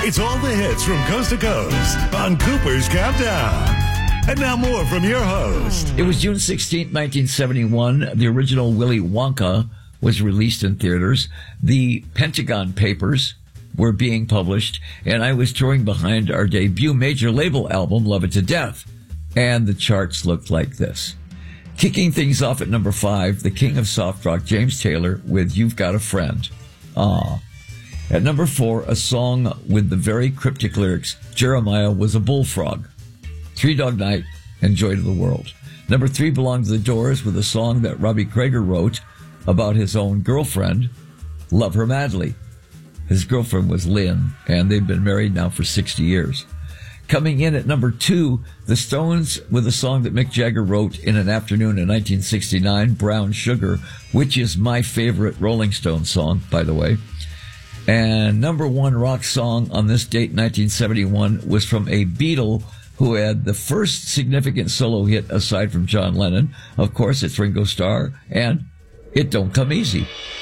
It's all the hits from coast to coast on Cooper's Countdown. And now more from your host. It was June 16th, 1971. The original Willy Wonka was released in theaters. The Pentagon Papers were being published, and I was touring behind our debut major label album, Love It to Death. And the charts looked like this. Kicking things off at number 5, the king of soft rock, James Taylor, with You've Got a Friend. Aw. At number 4, a song with the very cryptic lyrics, Jeremiah Was a Bullfrog. Three Dog Night and Joy to the World. Number 3 belonged to The Doors with a song that Robbie Krieger wrote about his own girlfriend, Love Her Madly. His girlfriend was Lynn, and they've been married now for 60 years. Coming in at number 2, The Stones with a song that Mick Jagger wrote in an afternoon in 1969, Brown Sugar, which is my favorite Rolling Stones song, by the way. And number 1 rock song on this date, 1971, was from a Beatle who had the first significant solo hit aside from John Lennon. Of course, it's Ringo Starr, and It Don't Come Easy.